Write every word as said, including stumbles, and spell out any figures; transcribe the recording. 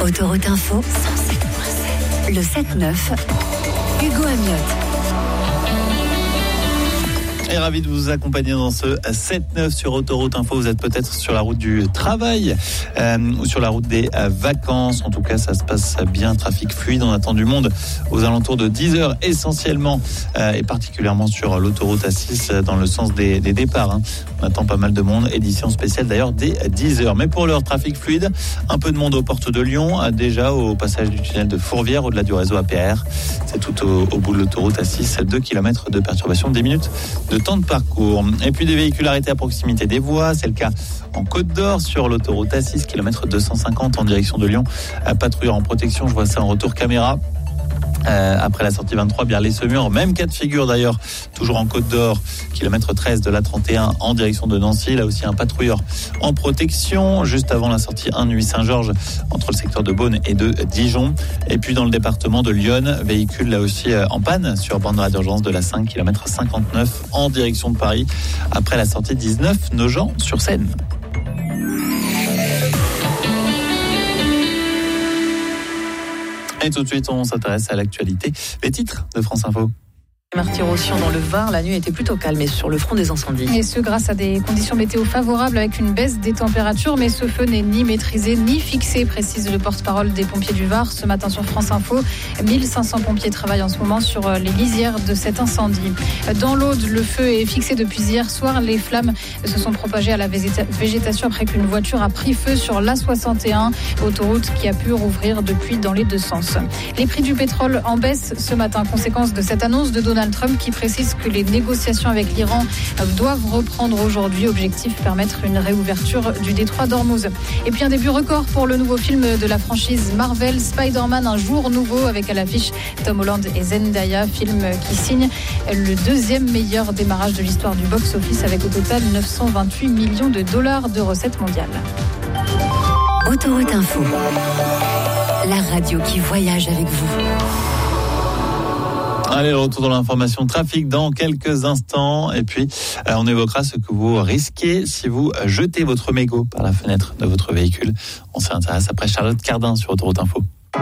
Autoroute Info, cent sept virgule sept. Le sept neuf, Hugo Amiotte. Et ravi de vous accompagner dans ce sept neuf sur Autoroute Info. Vous êtes peut-être sur la route du travail euh, ou sur la route des euh, vacances. En tout cas, ça se passe bien. Trafic fluide. On attend du monde aux alentours de dix heures essentiellement euh, et particulièrement sur l'autoroute A six dans le sens des, des départs. Hein. On attend pas mal de monde. Édition spéciale d'ailleurs dès dix heures. Mais pour l'heure, trafic fluide. Un peu de monde aux portes de Lyon. Déjà au passage du tunnel de Fourvière au-delà du réseau A P R. C'est tout au, au bout de l'autoroute A six. deux kilomètres de perturbation, dix minutes de temps de parcours. Et puis des véhicules arrêtés à proximité des voies, c'est le cas en Côte d'Or sur l'autoroute A six, kilomètre deux cent cinquante en direction de Lyon. Patrouilleur en protection, je vois ça en retour caméra. Euh, après la sortie vingt-trois, bien les Semurs, même cas de figure d'ailleurs, toujours en Côte d'Or, kilomètre treize de la trente et un en direction de Nancy. Là aussi un patrouilleur en protection, juste avant la sortie un Nuit Saint-Georges, entre le secteur de Beaune et de Dijon. Et puis dans le département de Lyon, véhicule là aussi en panne sur bande d'urgence de la cinq, kilomètre cinquante-neuf en direction de Paris, après la sortie dix-neuf Nogent-sur-Seine. Et tout de suite, on s'intéresse à l'actualité. Les titres de France Info. Marty-Rossian dans le Var, la nuit était plutôt calme et sur le front des incendies. Et ce grâce à des conditions météo favorables avec une baisse des températures, mais ce feu n'est ni maîtrisé ni fixé, précise le porte-parole des pompiers du Var ce matin sur France Info. mille cinq cents pompiers travaillent en ce moment sur les lisières de cet incendie. Dans l'Aude, le feu est fixé depuis hier soir. Les flammes se sont propagées à la végétation après qu'une voiture a pris feu sur l'A soixante et un, autoroute qui a pu rouvrir depuis dans les deux sens. Les prix du pétrole en baisse ce matin, conséquence de cette annonce de Donald Trump qui précise que les négociations avec l'Iran doivent reprendre aujourd'hui. Objectif, permettre une réouverture du détroit d'Ormuz. Et puis un début record pour le nouveau film de la franchise Marvel, Spider-Man, un jour nouveau, avec à l'affiche Tom Holland et Zendaya. Film qui signe le deuxième meilleur démarrage de l'histoire du box-office avec au total neuf cent vingt-huit millions de dollars de recettes mondiales. Autoroute Info, la radio qui voyage avec vous. Allez, le retour dans l'information trafic dans quelques instants. Et puis, euh, on évoquera ce que vous risquez si vous jetez votre mégot par la fenêtre de votre véhicule. On s'y intéresse après Charlotte Cardin sur Autoroute Info.